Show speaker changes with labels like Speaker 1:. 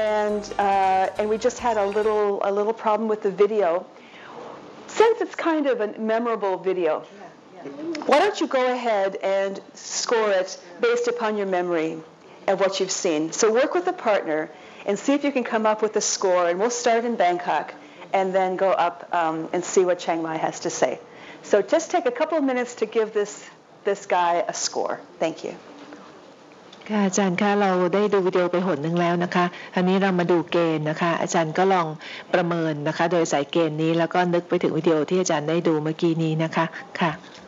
Speaker 1: and we just had a little problem with the video. Since it's kind of a memorable video, why don't you go ahead and score it based upon your memory of what you've seen? So work with a partner and see if you can come up with a score, and we'll start in Bangkok and then go up and see what Chiang Mai has to say. So just take a couple of minutes to give this guy a score. Thank you.
Speaker 2: ค่ะอาจารย์คะเราได้ดูวิดีโอไปหนหนึ่งแล้วนะคะอันนี้เรามาดูเกณฑ์นะคะอาจารย์ก็ลองประเมินนะคะโดยใส่เกณฑ์นี้แล้วก็นึกไปถึงวิดีโอที่อาจารย์ได้ดูเมื่อกี้นี้นะคะค่ะ